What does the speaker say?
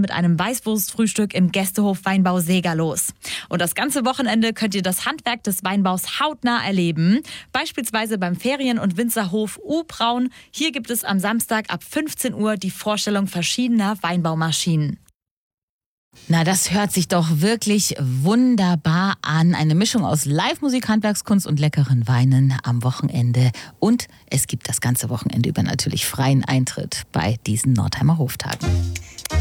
mit einem Weißwurstfrühstück im Gästehof Weinbau Seeger los. Und das ganze Wochenende könnt ihr das Handwerk des Weinbaus hautnah erleben. Beispielsweise beim Ferien- und Winzerhof U-Braun. Hier gibt es am Samstag ab 15 Uhr die Vorstellung verschiedener Weinbaumaschinen. Na, das hört sich doch wirklich wunderbar an. Eine Mischung aus Live-Musik, Handwerkskunst und leckeren Weinen am Wochenende. Und es gibt das ganze Wochenende über natürlich freien Eintritt bei diesen Nordheimer Hoftagen.